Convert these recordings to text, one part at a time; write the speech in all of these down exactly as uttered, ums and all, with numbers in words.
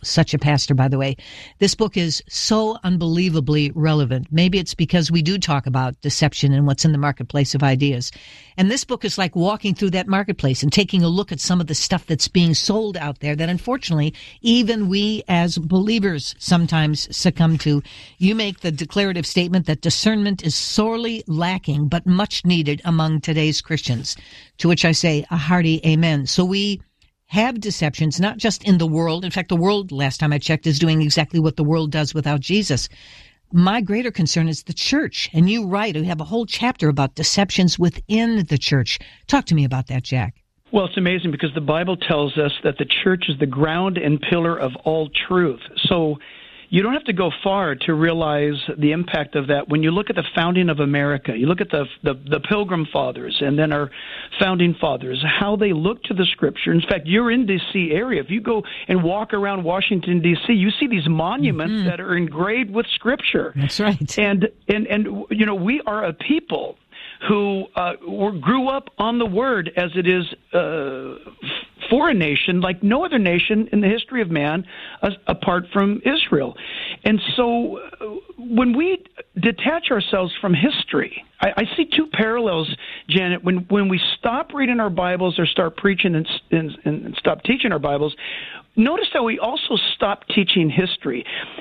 such a pastor, by the way. This book is so unbelievably relevant. Maybe it's because we do talk about deception and what's in the marketplace of ideas. And this book is like walking through that marketplace and taking a look at some of the stuff that's being sold out there that unfortunately even we as believers sometimes succumb to. You make the declarative statement that discernment is sorely lacking but much needed among today's Christians, to which I say a hearty amen. So we have deceptions, not just in the world. In fact, the world, last time I checked, is doing exactly what the world does without Jesus. My greater concern is the church. And you write, you have a whole chapter about deceptions within the church. Talk to me about that, Jack. Well, it's amazing because the Bible tells us that the church is the ground and pillar of all truth. So you don't have to go far to realize the impact of that. When you look at the founding of America, you look at the, the the Pilgrim Fathers and then our founding fathers, how they look to the Scripture. In fact, you're in D C area. If you go and walk around Washington, D C, you see these monuments mm-hmm. that are engraved with Scripture. That's right. And, and, and you know, we are a people who uh, were, grew up on the Word as it is uh, for a nation like no other nation in the history of man uh, apart from Israel. And so uh, when we detach ourselves from history, I, I see two parallels, Janet. When when we stop reading our Bibles or start preaching and, and, and stop teaching our Bibles, notice that we also stop teaching history.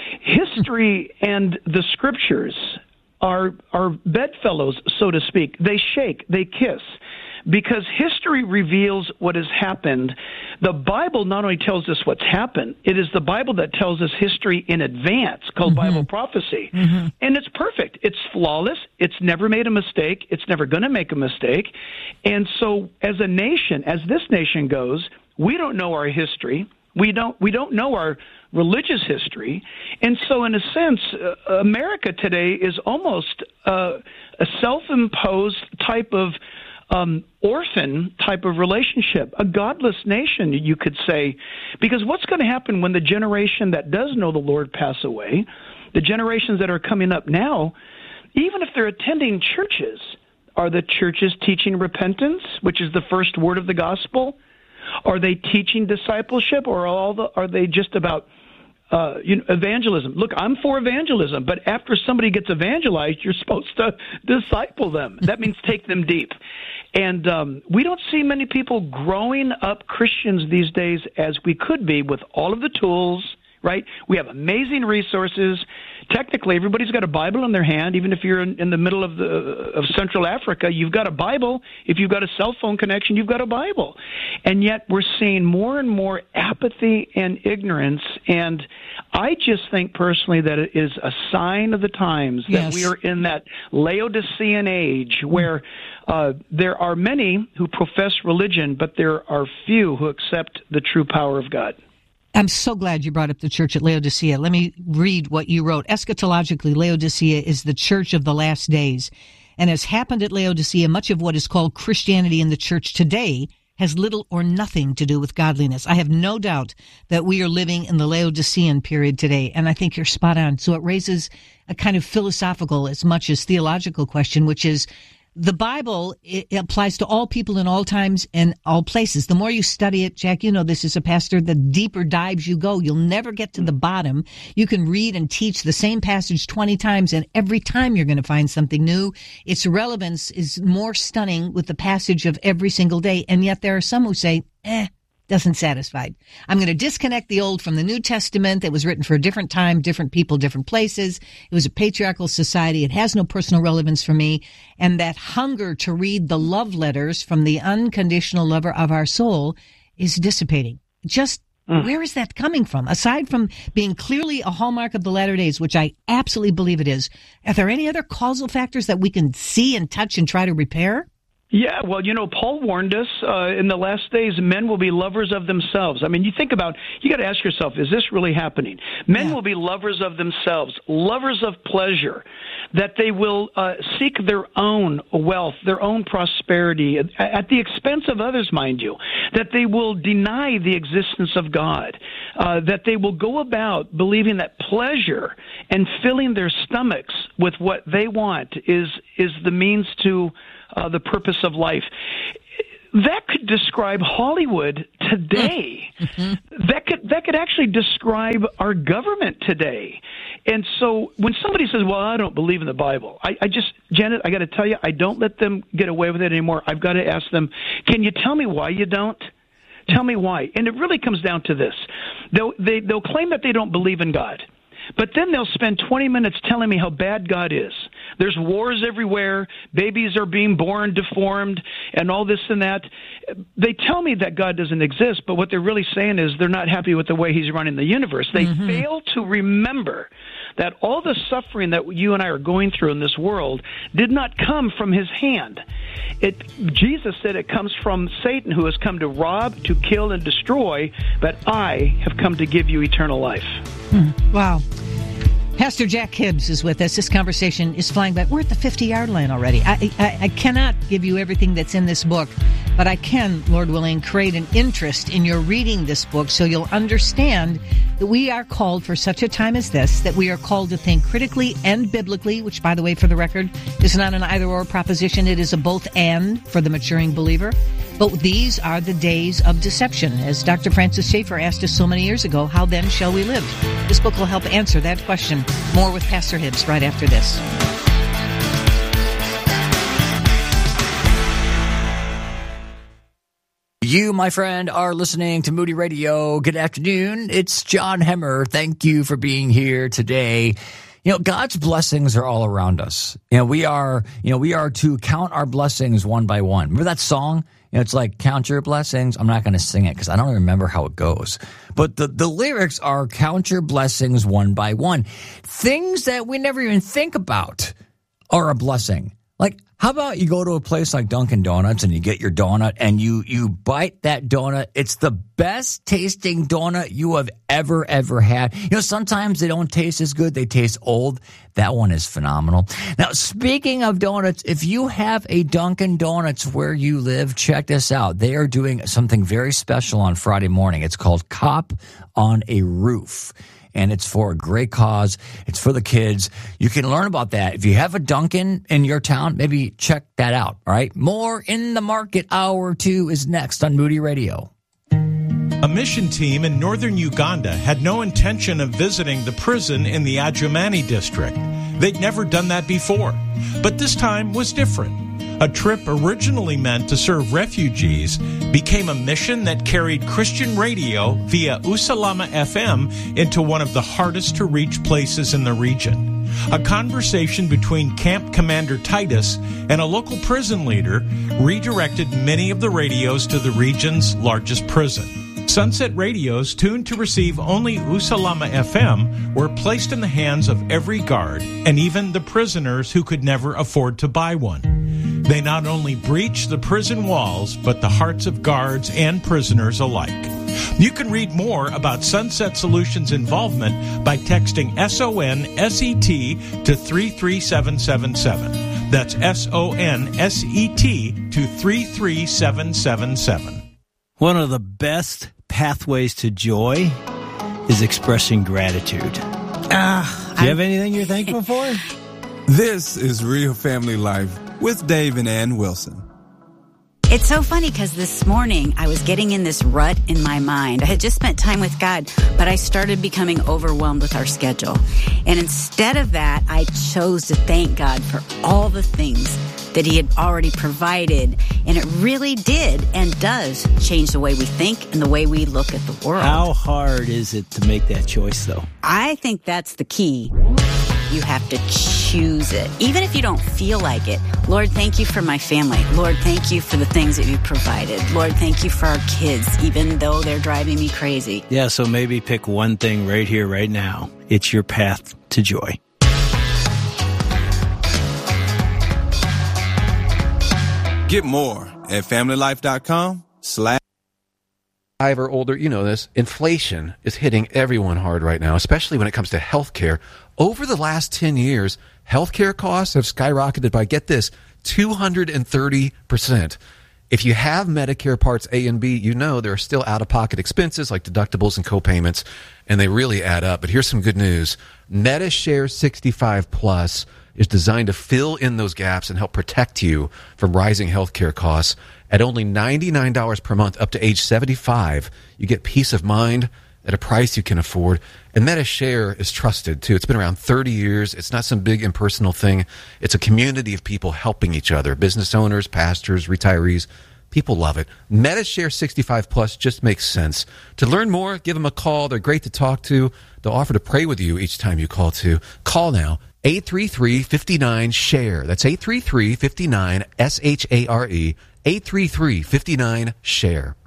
History and the Scriptures are are bedfellows, so to speak. They shake, they kiss, because history reveals what has happened. The Bible not only tells us what's happened, it is the Bible that tells us history in advance, called mm-hmm. Bible prophecy. Mm-hmm. And it's perfect. It's flawless. It's never made a mistake. It's never going to make a mistake. And so as a nation, as this nation goes, we don't know our history. We don't we don't know our religious history. And so in a sense, uh, America today is almost uh, a self-imposed type of um, orphan type of relationship, a godless nation, you could say, because what's going to happen when the generation that does know the Lord pass away, the generations that are coming up now, even if they're attending churches, are the churches teaching repentance, which is the first word of the gospel? Are they teaching discipleship, or are, all the, are they just about uh, you know, evangelism? Look, I'm for evangelism, but after somebody gets evangelized, you're supposed to disciple them. That means take them deep. And um, we don't see many people growing up Christians these days as we could be with all of the tools, right? We have amazing resources. Technically, everybody's got a Bible in their hand. Even if you're in, in the middle of the of Central Africa, you've got a Bible. If you've got a cell phone connection, you've got a Bible. And yet we're seeing more and more apathy and ignorance. And I just think personally that it is a sign of the times that yes. we are in that Laodicean age where uh, there are many who profess religion, but there are few who accept the true power of God. I'm so glad you brought up the church at Laodicea. Let me read what you wrote. Eschatologically, Laodicea is the church of the last days. And as happened at Laodicea, much of what is called Christianity in the church today has little or nothing to do with godliness. I have no doubt that we are living in the Laodicean period today, and I think you're spot on. So it raises a kind of philosophical as much as theological question, which is, the Bible, it applies to all people in all times and all places. The more you study it, Jack, you know this as a pastor, the deeper dives you go. You'll never get to the bottom. You can read and teach the same passage twenty times, and every time you're going to find something new. Its relevance is more stunning with the passage of every single day, and yet there are some who say, eh, doesn't satisfy. I'm going to disconnect the Old from the New Testament that was written for a different time, different people, different places. It was a patriarchal society. It has no personal relevance for me. And that hunger to read the love letters from the unconditional lover of our soul is dissipating. Just mm. where is that coming from? Aside from being clearly a hallmark of the latter days, which I absolutely believe it is, are there any other causal factors that we can see and touch and try to repair? Yeah, well, you know, Paul warned us uh, in the last days, men will be lovers of themselves. I mean, you think about, you got to ask yourself, is this really happening? Men yeah. will be lovers of themselves, lovers of pleasure, that they will uh, seek their own wealth, their own prosperity, at, at the expense of others, mind you, that they will deny the existence of God, uh, that they will go about believing that pleasure and filling their stomachs with what they want is is the means to Uh, the purpose of life. that could describe Hollywood today. Mm-hmm. That could that could actually describe our government today. And so when somebody says, well, I don't believe in the Bible, I, I just, Janet, I got to tell you, I don't let them get away with it anymore. I've got to ask them, can you tell me why you don't? Tell me why. And it really comes down to this. They'll, they, they'll claim that they don't believe in God. But then they'll spend twenty minutes telling me how bad God is. There's wars everywhere. Babies are being born deformed and all this and that. They tell me that God doesn't exist, but what they're really saying is they're not happy with the way he's running the universe. They mm-hmm. fail to remember that all the suffering that you and I are going through in this world did not come from his hand. It, Jesus said it comes from Satan, who has come to rob, to kill, and destroy, but I have come to give you eternal life. Hmm. Wow. Pastor Jack Hibbs is with us. This conversation is flying by. We're at the fifty-yard line already. I, I, I cannot give you everything that's in this book, but I can, Lord willing, create an interest in your reading this book so you'll understand that we are called for such a time as this, that we are called to think critically and biblically, which, by the way, for the record, is not an either-or proposition. It is a both-and for the maturing believer. But these are the days of deception. As Doctor Francis Schaeffer asked us so many years ago, how then shall we live? This book will help answer that question. More with Pastor Hibbs right after this. You, my friend, are listening to Moody Radio. Good afternoon. It's John Hemmer. Thank you for being here today. You know, God's blessings are all around us. You know, we are, you know, we are to count our blessings one by one. Remember that song? You know, it's like, count your blessings. I'm not going to sing it because I don't remember how it goes. But the, the lyrics are, count your blessings one by one. Things that we never even think about are a blessing. Like, how about you go to a place like Dunkin' Donuts and you get your donut and you, you bite that donut. It's the best tasting donut you have ever, ever had. You know, sometimes they don't taste as good. They taste old. That one is phenomenal. Now, speaking of donuts, if you have a Dunkin' Donuts where you live, check this out. They are doing something very special on Friday morning. It's called Cop on a Roof. And it's for a great cause. It's for the kids. You can learn about that. If you have a Dunkin' in your town, maybe check that out, all right? More in the Market. Hour two is next on Moody Radio. A mission team in northern Uganda had no intention of visiting the prison in the Adjumani district. They'd never done that before. But this time was different. A trip originally meant to serve refugees became a mission that carried Christian radio via Usalama F M into one of the hardest to reach places in the region. A conversation between Camp Commander Titus and a local prison leader redirected many of the radios to the region's largest prison. Sunset radios tuned to receive only Usalama F M were placed in the hands of every guard and even the prisoners who could never afford to buy one. They not only breached the prison walls, but the hearts of guards and prisoners alike. You can read more about Sunset Solutions' involvement by texting S O N S E T to three three seven seven seven. That's S O N S E T to three three seven seven seven. One of the best pathways to joy is expressing gratitude. Uh, Do you have anything you're thankful for? This is Real Family Life with Dave and Ann Wilson. It's so funny because this morning I was getting in this rut in my mind. I had just spent time with God, but I started becoming overwhelmed with our schedule. And instead of that, I chose to thank God for all the things that he had already provided. And it really did and does change the way we think and the way we look at the world. How hard is it to make that choice, though? I think that's the key. You have to choose it. Even if you don't feel like it. Lord, thank you for my family. Lord, thank you for the things that you provided. Lord, thank you for our kids, even though they're driving me crazy. Yeah, so maybe pick one thing right here, right now. It's your path to joy. Get more at family life dot com slash Five or older, you know this, inflation is hitting everyone hard right now, especially when it comes to health care. Over the last ten years, healthcare costs have skyrocketed by, get this, two hundred thirty percent. If you have Medicare Parts A and B, you know there are still out-of-pocket expenses like deductibles and co-payments, and they really add up. But here's some good news. MediShare sixty-five Plus is designed to fill in those gaps and help protect you from rising healthcare costs. At only ninety-nine dollars per month up to age seventy-five, you get peace of mind at a price you can afford. And MediShare is trusted, too. It's been around thirty years. It's not some big impersonal thing. It's a community of people helping each other, business owners, pastors, retirees. People love it. MediShare sixty-five plus just makes sense. To learn more, give them a call. They're great to talk to. They'll offer to pray with you each time you call, too. Call now, eight three three, five nine, SHARE. That's eight three three, five nine, S H A R E, eight three three, five nine, SHARE.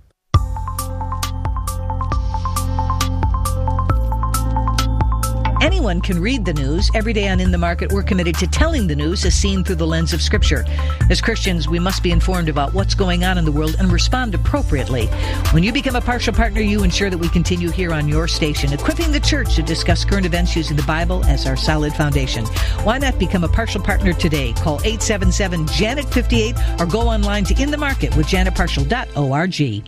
Anyone can read the news. Every day on In the Market, we're committed to telling the news as seen through the lens of Scripture. As Christians, we must be informed about what's going on in the world and respond appropriately. When you become a partial partner, you ensure that we continue here on your station, equipping the church to discuss current events using the Bible as our solid foundation. Why not become a partial partner today? Call eight seven seven, Janet fifty-eight or go online to in the market with janet partial dot org.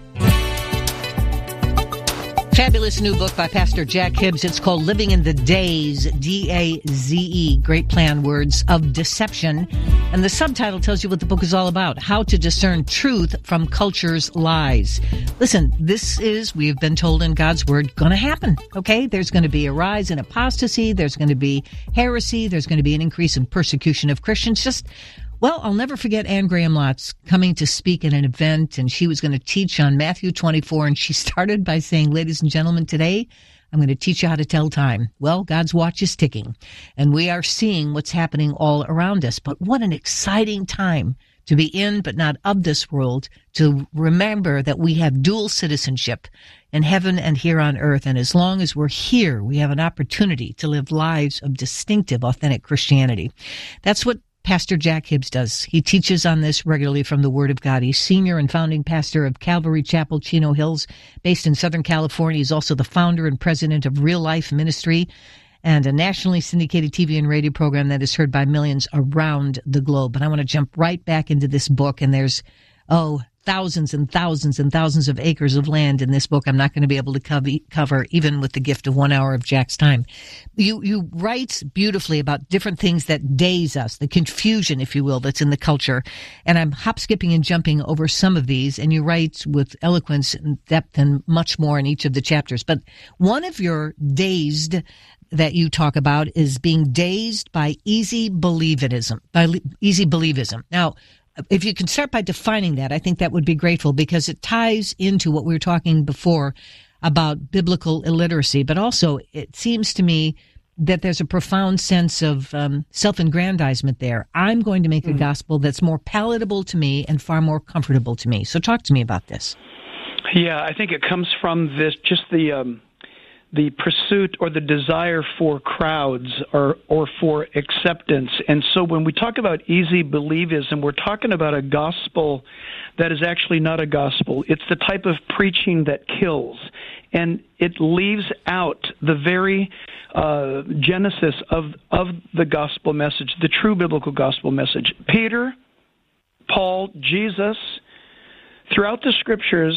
Fabulous new book by Pastor Jack Hibbs. It's called Living in the Daze, D A Z E, great plan words, of deception. And the subtitle tells you what the book is all about, how to discern truth from culture's lies. Listen, this is, we have been told in God's Word, going to happen, okay? There's going to be a rise in apostasy. There's going to be heresy. There's going to be an increase in persecution of Christians. Just Well, I'll never forget Anne Graham Lotz coming to speak at an event, and she was going to teach on Matthew twenty-four, and she started by saying, ladies and gentlemen, today I'm going to teach you how to tell time. Well, God's watch is ticking, and we are seeing what's happening all around us. But what an exciting time to be in but not of this world, to remember that we have dual citizenship in heaven and here on earth, and as long as we're here, we have an opportunity to live lives of distinctive, authentic Christianity. That's what Pastor Jack Hibbs does. He teaches on this regularly from the Word of God. He's senior and founding pastor of Calvary Chapel, Chino Hills, based in Southern California. He's also the founder and president of Real Life Ministry and a nationally syndicated T V and radio program that is heard by millions around the globe. And I want to jump right back into this book, and there's, oh, thousands and thousands and thousands of acres of land in this book I'm not going to be able to cover, cover even with the gift of one hour of Jack's time. You you write beautifully about different things that daze us, the confusion, if you will, that's in the culture. And I'm hop, skipping, and jumping over some of these, and you write with eloquence and depth and much more in each of the chapters. But one of your dazed that you talk about is being dazed by easy believism, by easy believism. Now, if you can start by defining that, I think that would be grateful, because it ties into what we were talking before about biblical illiteracy. But also, it seems to me that there's a profound sense of um, self-aggrandizement there. I'm going to make a gospel that's more palatable to me and far more comfortable to me. So talk to me about this. Yeah, I think it comes from this, just the um, the pursuit or the desire for crowds or or for acceptance. And so when we talk about easy believism, we're talking about a gospel that is actually not a gospel. It's the type of preaching that kills, and it leaves out the very uh, genesis of of the gospel message, the true biblical gospel message. Peter, Paul, Jesus, throughout the scriptures,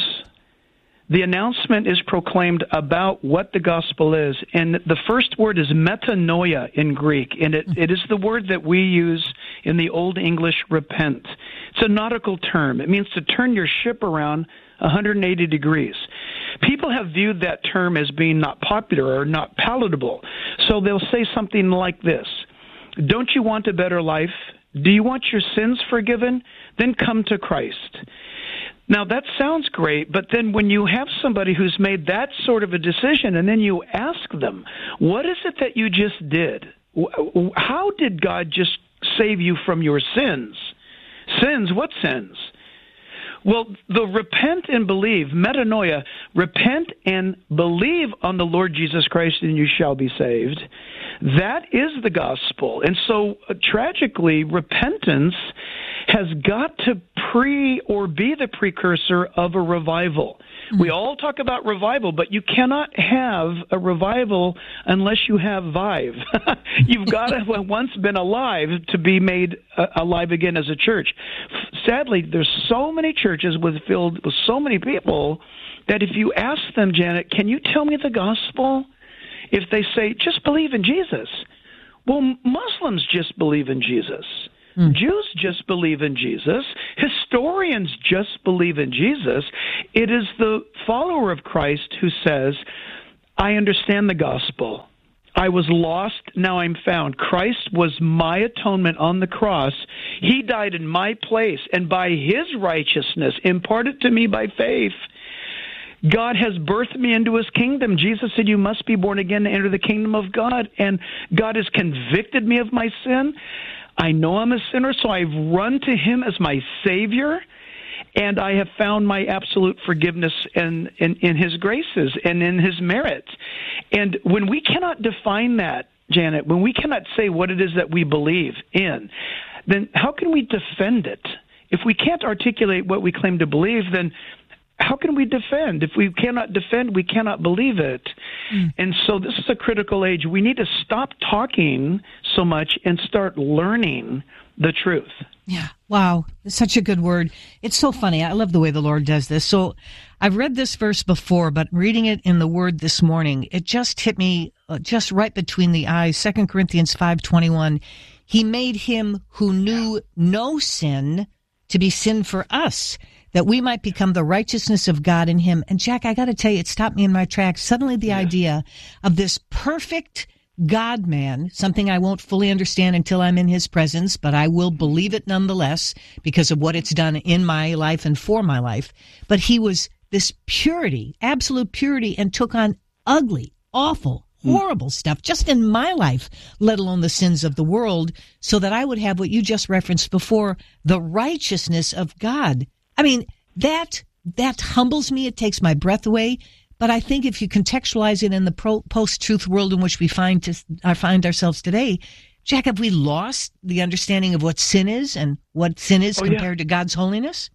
the announcement is proclaimed about what the gospel is, and the first word is metanoia in Greek, and it, it is the word that we use in the Old English repent. It's a nautical term. It means to turn your ship around one hundred eighty degrees. People have viewed that term as being not popular or not palatable, so they'll say something like this: don't you want a better life? Do you want your sins forgiven? Then come to Christ. Now, that sounds great, but then when you have somebody who's made that sort of a decision and then you ask them, what is it that you just did? How did God just save you from your sins? Sins? What sins? Well, the repent and believe, metanoia, repent and believe on the Lord Jesus Christ and you shall be saved. That is the gospel. And so, uh, tragically, repentance has got to pre or be the precursor of a revival. Mm-hmm. We all talk about revival, but you cannot have a revival unless you have vive. You've got to have once been alive to be made uh, alive again as a church. Sadly, there's so many churches with filled with so many people that if you ask them, Janet, can you tell me the gospel? If they say, just believe in Jesus, Well, Muslims just believe in Jesus. Mm. Jews just believe in Jesus. Historians just believe in Jesus. It is the follower of Christ who says, I understand the gospel. I was lost, now I'm found. Christ was my atonement on the cross. He died in my place, and by his righteousness, imparted to me by faith, God has birthed me into his kingdom. Jesus said, you must be born again to enter the kingdom of God, and God has convicted me of my sin. I know I'm a sinner, so I've run to him as my Savior, and I have found my absolute forgiveness in, in, in his graces and in his merit. And when we cannot define that, Janet, when we cannot say what it is that we believe in, then how can we defend it? If we can't articulate what we claim to believe, then how can we defend? If we cannot defend, we cannot believe it. Mm. And so this is a critical age. We need to stop talking so much and start learning the truth. Yeah. Wow. It's such a good word. It's so funny. I love the way the Lord does this. So I've read this verse before, but reading it in the Word this morning, it just hit me uh, just right between the eyes. Second Corinthians five twenty-one. He made him who knew no sin to be sin for us, that we might become the righteousness of God in him. And Jack, I got to tell you, it stopped me in my tracks. Suddenly the yeah. idea of this perfect God-man, something I won't fully understand until I'm in his presence, but I will believe it nonetheless because of what it's done in my life and for my life. But he was this purity, absolute purity, and took on ugly, awful, horrible mm. stuff just in my life, let alone the sins of the world, so that I would have what you just referenced before, the righteousness of God. I mean, that that humbles me. It takes my breath away. But I think if you contextualize it in the pro, post-truth world in which we find to, uh, find ourselves today, Jack, have we lost the understanding of what sin is and what sin is oh, compared yeah. to God's holiness?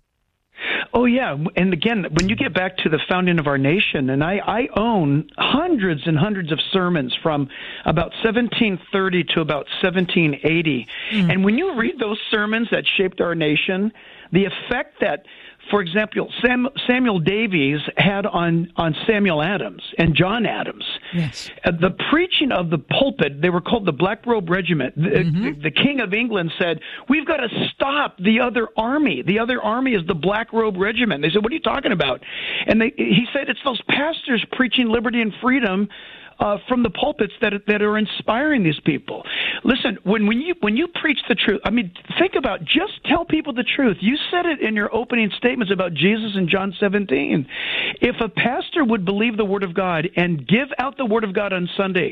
Oh, yeah. And again, when you get back to the founding of our nation, and I, I own hundreds and hundreds of sermons from about seventeen thirty to about seventeen eighty. Mm. And when you read those sermons that shaped our nation, the effect that, for example, Sam, Samuel Davies had on, on Samuel Adams and John Adams. Yes. Uh, the preaching of the pulpit, they were called the Black Robe Regiment. The, mm-hmm. the, the King of England said, we've got to stop the other army. The other army is the Black Robe Regiment. They said, what are you talking about? And they, he said, it's those pastors preaching liberty and freedom Uh, from the pulpits that that are inspiring these people. Listen, when when you when you preach the truth, I mean, think about just tell people the truth. You said it in your opening statements about Jesus in John seventeen. If a pastor would believe the Word of God and give out the Word of God on Sunday,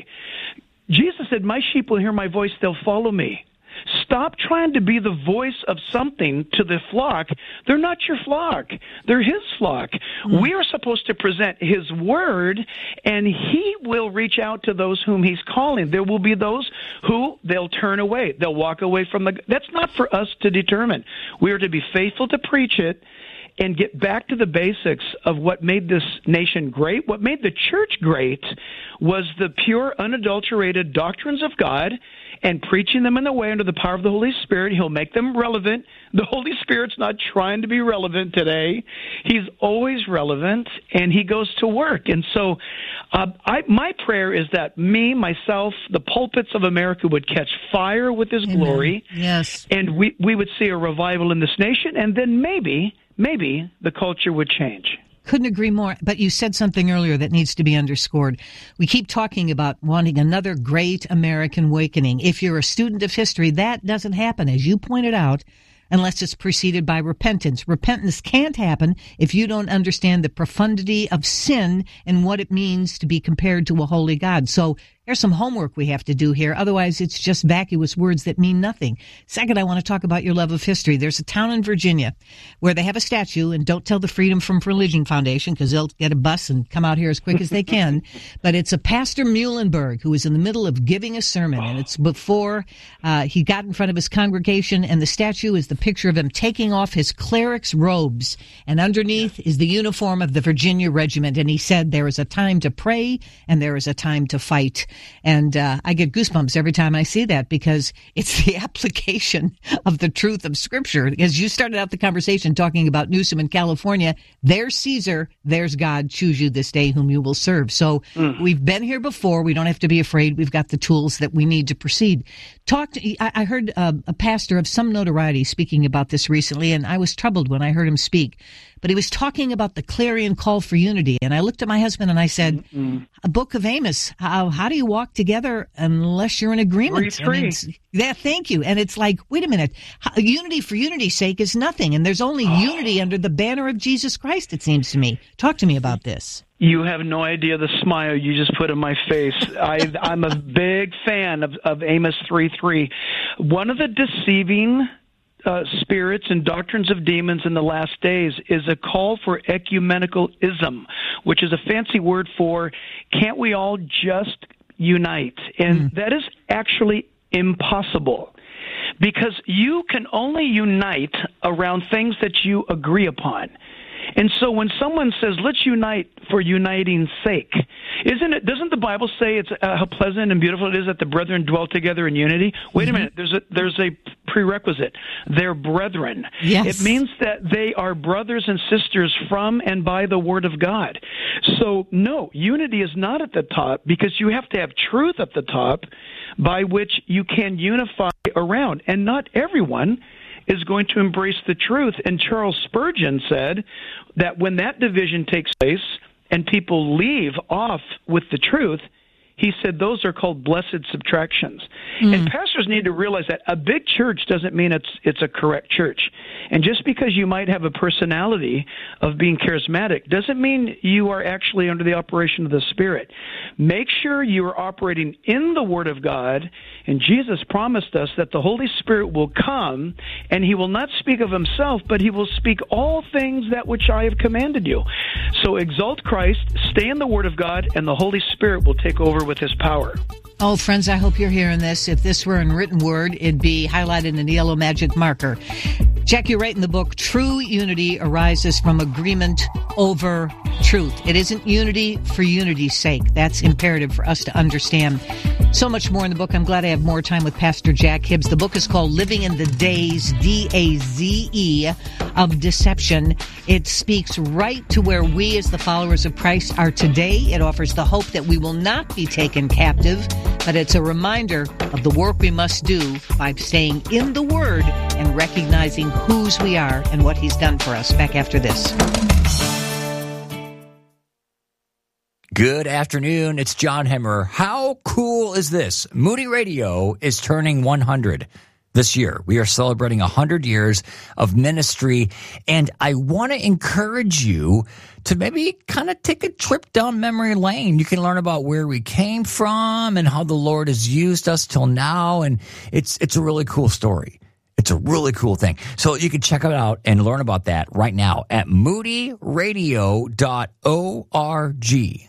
Jesus said, "My sheep will hear my voice; they'll follow me." Stop trying to be the voice of something to the flock. They're not your flock. They're his flock. Mm. We are supposed to present his word, and he will reach out to those whom he's calling. There will be those who they'll turn away. They'll walk away from the... That's not for us to determine. We are to be faithful to preach it and get back to the basics of what made this nation great. What made the church great was the pure, unadulterated doctrines of God, and preaching them in the way under the power of the Holy Spirit. He'll make them relevant. The Holy Spirit's not trying to be relevant today. He's always relevant, and he goes to work. And so uh, I, my prayer is that me, myself, the pulpits of America would catch fire with his Amen. Glory. Yes. And we, we would see a revival in this nation, and then maybe, maybe the culture would change. Couldn't agree more. But you said something earlier that needs to be underscored. We keep talking about wanting another great American awakening. If you're a student of history, that doesn't happen, as you pointed out, unless it's preceded by repentance. Repentance can't happen if you don't understand the profundity of sin and what it means to be compared to a holy God. So there's some homework we have to do here. Otherwise, it's just vacuous words that mean nothing. Second, I want to talk about your love of history. There's a town in Virginia where they have a statue, and don't tell the Freedom from Religion Foundation because they'll get a bus and come out here as quick as they can. But it's a Pastor Muhlenberg who is in the middle of giving a sermon, and it's before uh, he got in front of his congregation, and the statue is the picture of him taking off his cleric's robes, and underneath is the uniform of the Virginia Regiment. And he said, there is a time to pray, and there is a time to fight. And uh, I get goosebumps every time I see that, because it's the application of the truth of Scripture. As you started out the conversation talking about Newsom in California, there's Caesar, there's God. Choose you this day whom you will serve. So mm. we've been here before. We don't have to be afraid. We've got the tools that we need to proceed. Talk to, I, I heard uh, a pastor of some notoriety speaking about this recently, and I was troubled when I heard him speak. But he was talking about the clarion call for unity. And I looked at my husband and I said, mm-hmm. a book of Amos, how, how do you walk together unless you're in agreement? Three, three. Yeah, thank you. And it's like, wait a minute, how, unity for unity's sake is nothing. And there's only oh. unity under the banner of Jesus Christ, it seems to me. Talk to me about this. You have no idea the smile you just put in my face. I, I'm a big fan of, of Amos three three. One of the deceiving Uh, spirits and doctrines of demons in the last days is a call for ecumenicalism, which is a fancy word for can't we all just unite? And mm. that is actually impossible, because you can only unite around things that you agree upon. And so when someone says, let's unite for uniting's sake, isn't it, doesn't the Bible say it's uh, how pleasant and beautiful it is that the brethren dwell together in unity? Wait mm-hmm. a minute, there's a, there's a prerequisite. They're brethren. Yes. It means that they are brothers and sisters from and by the Word of God. So no, unity is not at the top, because you have to have truth at the top by which you can unify around. And not everyone is going to embrace the truth. And Charles Spurgeon said that when that division takes place and people leave off with the truth, he said those are called blessed subtractions. Mm. And pastors need to realize that a big church doesn't mean it's it's a correct church. And just because you might have a personality of being charismatic doesn't mean you are actually under the operation of the Spirit. Make sure you are operating in the Word of God, and Jesus promised us that the Holy Spirit will come, and he will not speak of himself, but he will speak all things that which I have commanded you. So exalt Christ, stay in the Word of God, and the Holy Spirit will take over with his power. Oh, friends, I hope you're hearing this. If this were in written word, it'd be highlighted in the yellow magic marker. Jack, you write in the book, true unity arises from agreement over truth. It isn't unity for unity's sake. That's imperative for us to understand. So much more in the book. I'm glad I have more time with Pastor Jack Hibbs. The book is called Living in the Days, D A Z E, of Deception. It speaks right to where we as the followers of Christ are today. It offers the hope that we will not be taken captive, but it's a reminder of the work we must do by staying in the Word and recognizing whose we are and what he's done for us. Back after this. Good afternoon. It's John Hemmer. How cool is this? Moody Radio is turning one hundred this year. We are celebrating one hundred years of ministry, and I want to encourage you to maybe kind of take a trip down memory lane. You can learn about where we came from and how the Lord has used us till now, and it's it's a really cool story. It's a really cool thing. So you can check it out and learn about that right now at moody radio dot org.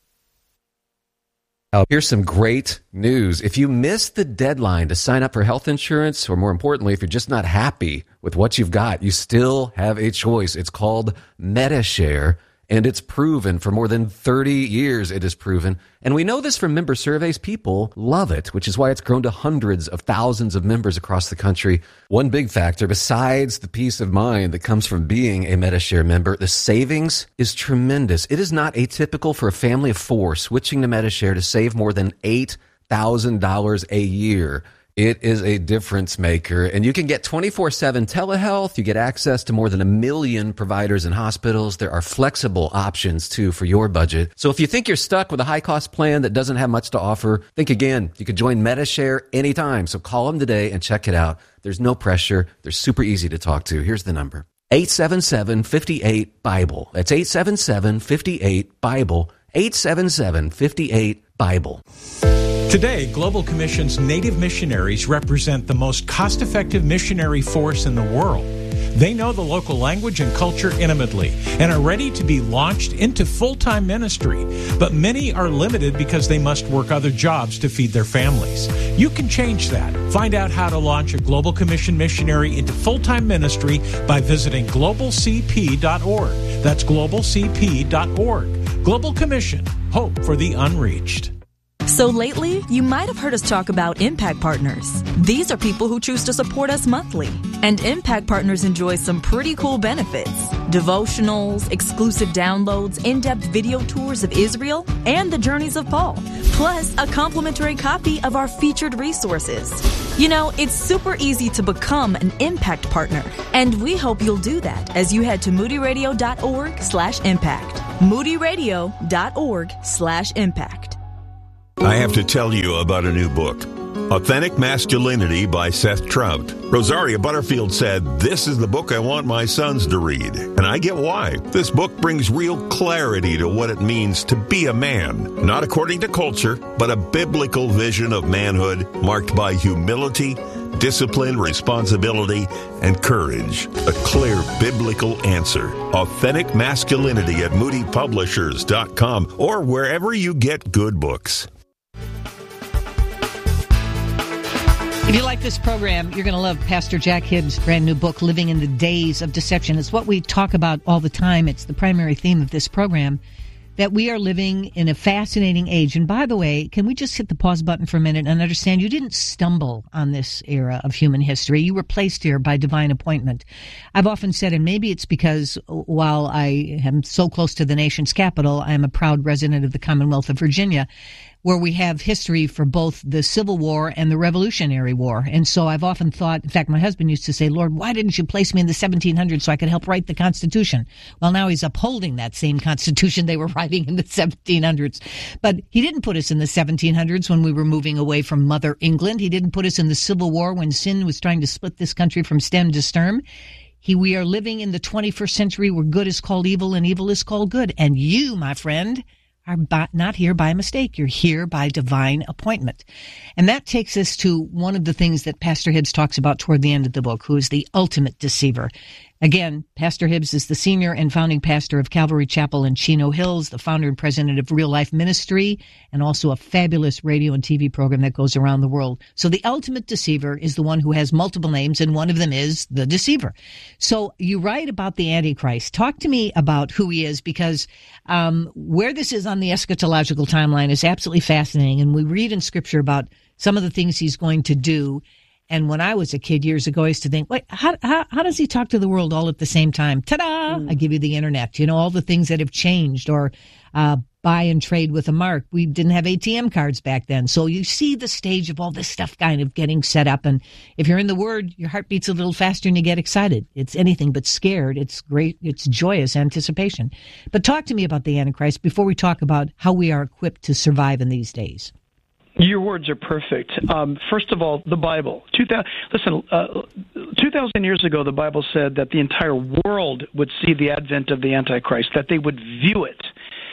Uh, here's some great news. If you missed the deadline to sign up for health insurance, or more importantly, if you're just not happy with what you've got, you still have a choice. It's called Medi-Share, and it's proven for more than thirty years. It is proven. And we know this from member surveys. People love it, which is why it's grown to hundreds of thousands of members across the country. One big factor, besides the peace of mind that comes from being a Medi-Share member, the savings is tremendous. It is not atypical for a family of four switching to Medi-Share to save more than eight thousand dollars a year. It is a difference maker, and you can get twenty-four seven telehealth. You get access to more than a million providers and hospitals. There are flexible options, too, for your budget. So if you think you're stuck with a high-cost plan that doesn't have much to offer, think again. You can join Medi-Share anytime, so call them today and check it out. There's no pressure. They're super easy to talk to. Here's the number. eight seven seven, five eight, BIBLE. That's eight seven seven, five eight, BIBLE. eight seven seven, five eight, BIBLE. Today, Global Commission's Native missionaries represent the most cost-effective missionary force in the world. They know the local language and culture intimately and are ready to be launched into full-time ministry. But many are limited because they must work other jobs to feed their families. You can change that. Find out how to launch a Global Commission missionary into full-time ministry by visiting global c p dot org. That's global c p dot org. Global Commission. Hope for the unreached. So lately, you might have heard us talk about Impact Partners. These are people who choose to support us monthly. And Impact Partners enjoy some pretty cool benefits. Devotionals, exclusive downloads, in-depth video tours of Israel, and the journeys of Paul. Plus, a complimentary copy of our featured resources. You know, it's super easy to become an Impact Partner. And we hope you'll do that as you head to moodyradio.org slash impact. moodyradio.org slash impact. I have to tell you about a new book, Authentic Masculinity by Seth Trout. Rosaria Butterfield said, "This is the book I want my sons to read." And I get why. This book brings real clarity to what it means to be a man, not according to culture, but a biblical vision of manhood marked by humility, discipline, responsibility, and courage. A clear biblical answer. Authentic Masculinity at moody publishers dot com or wherever you get good books. If you like this program, you're going to love Pastor Jack Hibbs' brand new book, Living in the Days of Deception. It's what we talk about all the time. It's the primary theme of this program, that we are living in a fascinating age. And by the way, can we just hit the pause button for a minute and understand you didn't stumble on this era of human history. You were placed here by divine appointment. I've often said, and maybe it's because while I am so close to the nation's capital, I am a proud resident of the Commonwealth of Virginia, where we have history for both the Civil War and the Revolutionary War. And so I've often thought, in fact, my husband used to say, "Lord, why didn't you place me in the seventeen hundreds so I could help write the Constitution?" Well, now he's upholding that same Constitution they were writing in the seventeen hundreds. But he didn't put us in the seventeen hundreds when we were moving away from Mother England. He didn't put us in the Civil War when sin was trying to split this country from stem to stern. He, we are living in the twenty-first century where good is called evil and evil is called good. And you, my friend, are not here by mistake. You're here by divine appointment. And that takes us to one of the things that Pastor Hibbs talks about toward the end of the book, who is the ultimate deceiver. Again, Pastor Hibbs is the senior and founding pastor of Calvary Chapel in Chino Hills, the founder and president of Real Life Ministry, and also a fabulous radio and T V program that goes around the world. So the ultimate deceiver is the one who has multiple names, and one of them is the deceiver. So you write about the Antichrist. Talk to me about who he is, because um, where this is on the eschatological timeline is absolutely fascinating. And we read in Scripture about some of the things he's going to do. And when I was a kid years ago, I used to think, wait, how, how, how does he talk to the world all at the same time? Ta-da! Mm. I give you the internet. You know, all the things that have changed, or uh, buy and trade with a mark. We didn't have A T M cards back then. So you see the stage of all this stuff kind of getting set up. And if you're in the Word, your heart beats a little faster and you get excited. It's anything but scared. It's great. It's joyous anticipation. But talk to me about the Antichrist before we talk about how we are equipped to survive in these days. Your words are perfect. Um, first of all, the Bible. Two thousand, listen, uh, two thousand years ago, the Bible said that the entire world would see the advent of the Antichrist, that they would view it.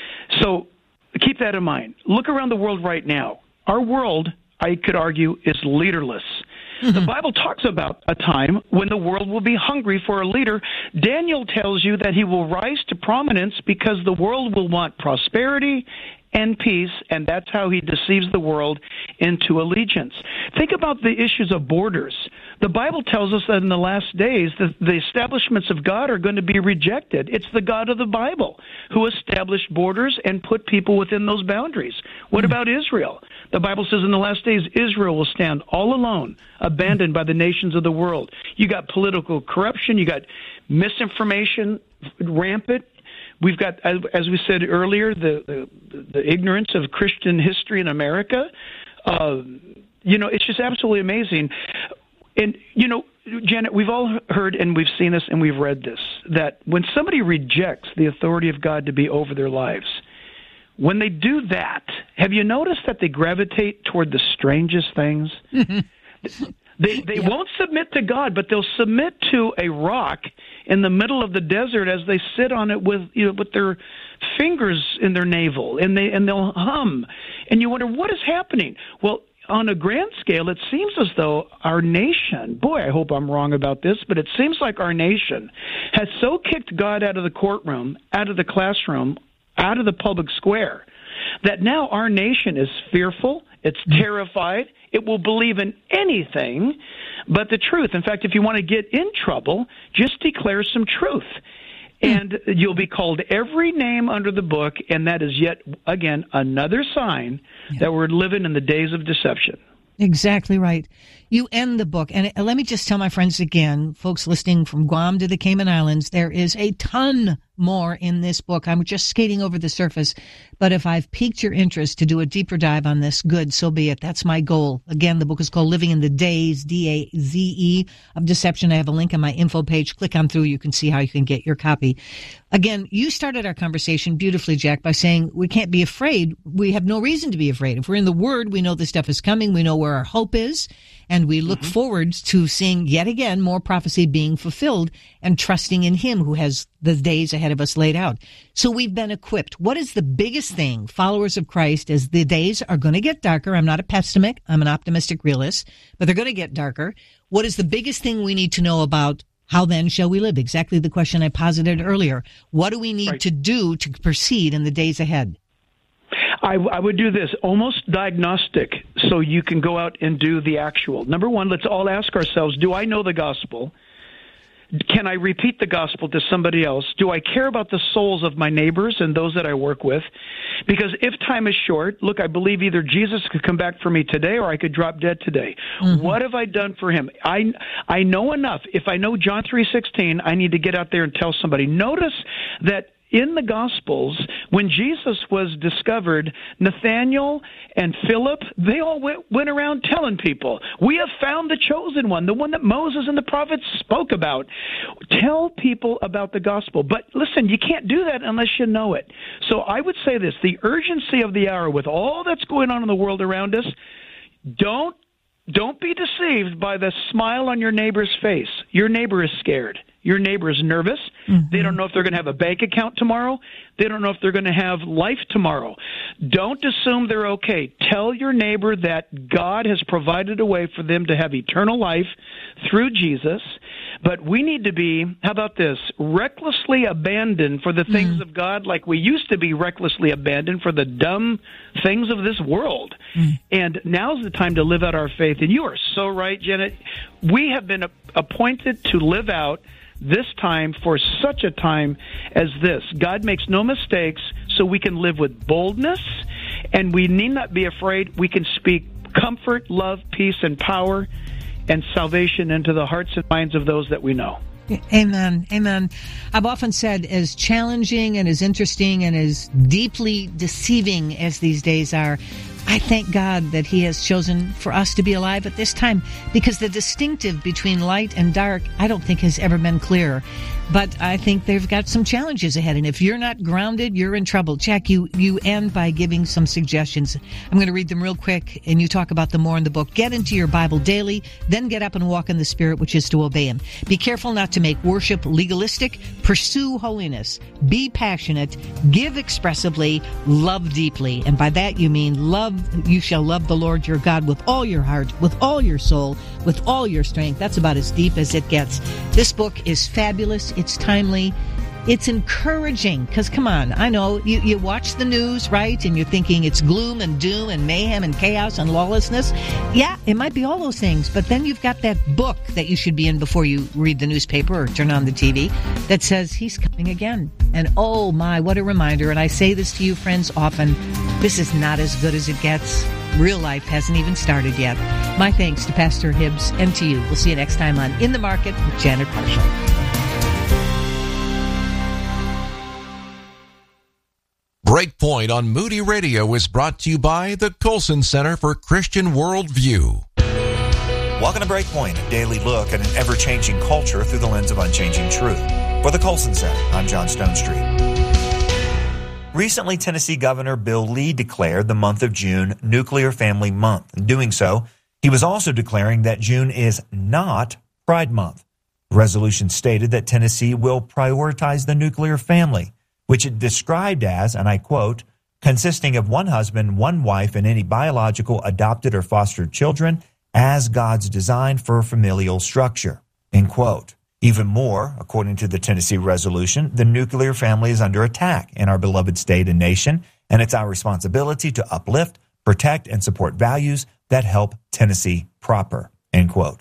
So keep that in mind. Look around the world right now. Our world, I could argue, is leaderless. Mm-hmm. The Bible talks about a time when the world will be hungry for a leader. Daniel tells you that he will rise to prominence because the world will want prosperity and peace, and that's how he deceives the world into allegiance. Think about the issues of borders. The Bible tells us that in the last days, the, the establishments of God are going to be rejected. It's the God of the Bible who established borders and put people within those boundaries. What about Israel? The Bible says in the last days, Israel will stand all alone, abandoned by the nations of the world. You got political corruption, you got misinformation rampant. We've got, as we said earlier, the, the, the ignorance of Christian history in America. Uh, you know, it's just absolutely amazing. And, you know, Janet, we've all heard and we've seen this and we've read this, that when somebody rejects the authority of God to be over their lives, when they do that, have you noticed that they gravitate toward the strangest things? They they yeah. won't submit to God, but they'll submit to a rock in the middle of the desert as they sit on it with you know with their fingers in their navel, and they and they'll hum, and you wonder what is happening. Well, on a grand scale, it seems as though our nation, boy, I hope I'm wrong about this, but it seems like our nation has so kicked God out of the courtroom, out of the classroom, out of the public square, that now our nation is fearful, it's terrified, it will believe in anything but the truth. In fact, if you want to get in trouble, just declare some truth. And you'll be called every name under the book, and that is yet, again, another sign yeah. that we're living in the days of deception. Exactly right. You end the book, and let me just tell my friends again, folks listening from Guam to the Cayman Islands, there is a ton more in this book. I'm just skating over the surface, but if I've piqued your interest to do a deeper dive on this, good, so be it. That's my goal. Again, the book is called Living in the Days, D A Z E, of Deception. I have a link on my info page. Click on through. You can see how you can get your copy. Again, you started our conversation beautifully, Jack, by saying we can't be afraid. We have no reason to be afraid. If we're in the Word, we know this stuff is coming. We know where our hope is. And we look mm-hmm. forward to seeing yet again more prophecy being fulfilled and trusting in Him who has the days ahead of us laid out. So we've been equipped. What is the biggest thing, followers of Christ, as the days are going to get darker? I'm not a pessimist. I'm an optimistic realist, but they're going to get darker. What is the biggest thing we need to know about how then shall we live? Exactly the question I posited earlier. What do we need right. to do to proceed in the days ahead? I, I would do this, almost diagnostic, so you can go out and do the actual. Number one, let's all ask ourselves, do I know the gospel? Can I repeat the gospel to somebody else? Do I care about the souls of my neighbors and those that I work with? Because if time is short, look, I believe either Jesus could come back for me today or I could drop dead today. Mm-hmm. What have I done for Him? I I know enough. If I know John three sixteen, I need to get out there and tell somebody. Notice that in the Gospels, when Jesus was discovered, Nathanael and Philip, they all went, went around telling people, we have found the chosen one, the one that Moses and the prophets spoke about. Tell people about the gospel. But listen, you can't do that unless you know it. So I would say this, the urgency of the hour with all that's going on in the world around us, don't Don't be deceived by the smile on your neighbor's face. Your neighbor is scared. Your neighbor is nervous. Mm-hmm. They don't know if they're going to have a bank account tomorrow. They don't know if they're going to have life tomorrow. Don't assume they're okay. Tell your neighbor that God has provided a way for them to have eternal life through Jesus. But we need to be, how about this, recklessly abandoned for the things mm-hmm. of God like we used to be recklessly abandoned for the dumb things of this world. Mm-hmm. And now's the time to live out our faith. And you are so right, Janet. We have been appointed to live out this time for such a time as this. God makes no mistakes, so we can live with boldness, and we need not be afraid. We can speak comfort, love, peace, and power, and salvation into the hearts and minds of those that we know. Amen. Amen. I've often said, as challenging and as interesting and as deeply deceiving as these days are, I thank God that He has chosen for us to be alive at this time, because the distinctive between light and dark, I don't think has ever been clearer. But I think they've got some challenges ahead. And if you're not grounded, you're in trouble. Jack, you, you end by giving some suggestions. I'm going to read them real quick, and you talk about them more in the book. Get into your Bible daily, then get up and walk in the Spirit, which is to obey Him. Be careful not to make worship legalistic. Pursue holiness. Be passionate. Give expressively. Love deeply. And by that you mean love. You shall love the Lord your God with all your heart, with all your soul, with all your strength. That's about as deep as it gets. This book is fabulous. It's timely. It's encouraging, because, come on, I know you, you watch the news, right, and you're thinking it's gloom and doom and mayhem and chaos and lawlessness. Yeah, it might be all those things, but then you've got that book that you should be in before you read the newspaper or turn on the T V that says He's coming again. And oh my, what a reminder. And I say this to you, friends, often, this is not as good as it gets. Real life hasn't even started yet. My thanks to Pastor Hibbs and to you. We'll see you next time on In the Market with Janet Parshall. Breakpoint on Moody Radio is brought to you by the Colson Center for Christian Worldview. Welcome to Breakpoint, a daily look at an ever-changing culture through the lens of unchanging truth. For the Colson Center, I'm John Stonestreet. Recently, Tennessee Governor Bill Lee declared the month of June Nuclear Family Month. In doing so, he was also declaring that June is not Pride Month. The resolution stated that Tennessee will prioritize the nuclear family, which it described as, and I quote, consisting of one husband, one wife, and any biological, adopted, or fostered children as God's design for familial structure, end quote. Even more, according to the Tennessee resolution, the nuclear family is under attack in our beloved state and nation, and it's our responsibility to uplift, protect, and support values that help Tennessee proper, end quote.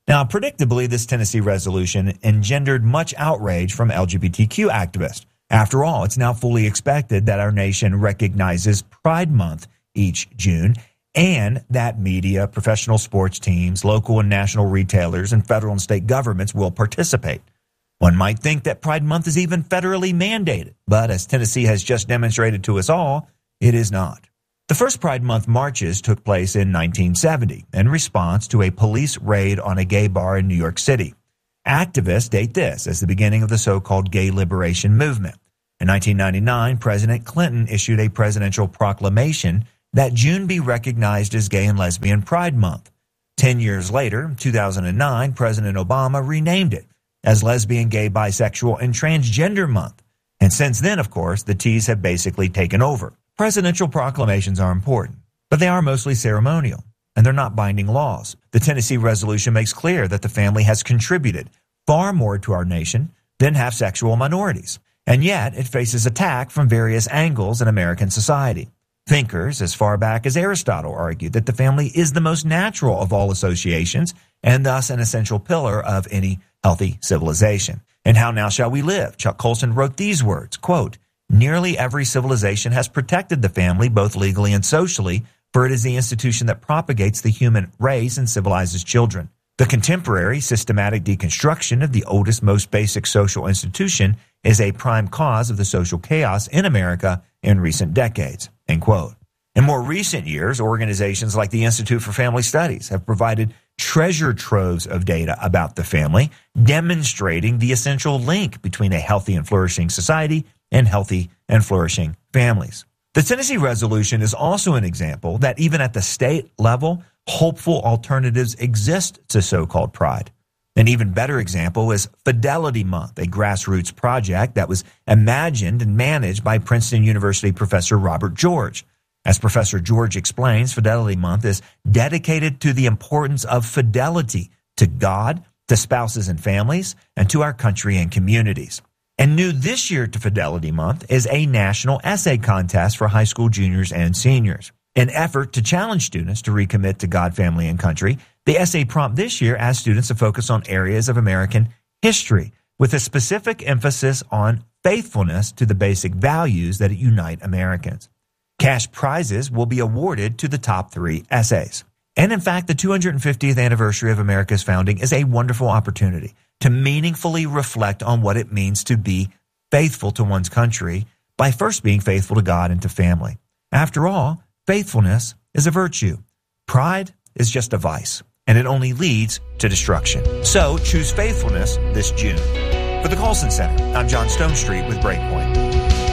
Now, predictably, this Tennessee resolution engendered much outrage from L G B T Q activists. After all, it's now fully expected that our nation recognizes Pride Month each June, and that media, professional sports teams, local and national retailers, and federal and state governments will participate. One might think that Pride Month is even federally mandated, but as Tennessee has just demonstrated to us all, it is not. The first Pride Month marches took place in nineteen seventy in response to a police raid on a gay bar in New York City. Activists date this as the beginning of the so-called gay liberation movement. In nineteen ninety-nine, President Clinton issued a presidential proclamation that June be recognized as Gay and Lesbian Pride Month. Ten years later, in two thousand nine, President Obama renamed it as Lesbian, Gay, Bisexual, and Transgender Month. And since then, of course, the T's have basically taken over. Presidential proclamations are important, but they are mostly ceremonial, and they're not binding laws. The Tennessee resolution makes clear that the family has contributed far more to our nation than have sexual minorities, and yet it faces attack from various angles in American society. Thinkers as far back as Aristotle argued that the family is the most natural of all associations and thus an essential pillar of any healthy civilization. And How Now Shall We Live? Chuck Colson wrote these words, quote, "Nearly every civilization has protected the family both legally and socially, for it is the institution that propagates the human race and civilizes children. The contemporary systematic deconstruction of the oldest, most basic social institution is a prime cause of the social chaos in America in recent decades." End quote. In more recent years, organizations like the Institute for Family Studies have provided treasure troves of data about the family, demonstrating the essential link between a healthy and flourishing society and healthy and flourishing families. The Tennessee resolution is also an example that even at the state level, hopeful alternatives exist to so-called pride. An even better example is Fidelity Month, a grassroots project that was imagined and managed by Princeton University professor Robert George. As Professor George explains, Fidelity Month is dedicated to the importance of fidelity to God, to spouses and families, and to our country and communities. And new this year to Fidelity Month is a national essay contest for high school juniors and seniors. In effort to challenge students to recommit to God, family, and country, the essay prompt this year asks students to focus on areas of American history with a specific emphasis on faithfulness to the basic values that unite Americans. Cash prizes will be awarded to the top three essays. And in fact, the two hundred fiftieth anniversary of America's founding is a wonderful opportunity to meaningfully reflect on what it means to be faithful to one's country by first being faithful to God and to family. After all, faithfulness is a virtue. Pride is just a vice, and it only leads to destruction. So choose faithfulness this June. For the Colson Center, I'm John Stonestreet with Breakpoint.